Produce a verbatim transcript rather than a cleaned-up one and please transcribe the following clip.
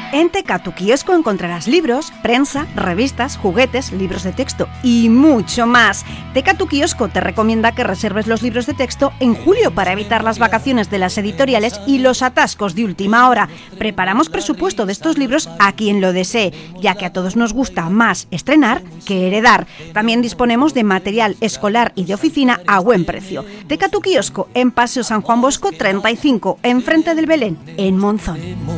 En Teca Tu Kiosco encontrarás libros, prensa, revistas, juguetes, libros de texto y mucho más. Teca Tu Kiosco te recomienda que reserves los libros de texto en julio para evitar las vacaciones de las editoriales y los atascos de última hora. Preparamos presupuesto de estos libros a quien lo desee, ya que a todos nos gusta más estrenar que heredar. También disponemos de material escolar y de oficina a buen precio. Teca Tu Kiosco en Paseo San Juan Bosco treinta y cinco, enfrente del Belén, en Monzón.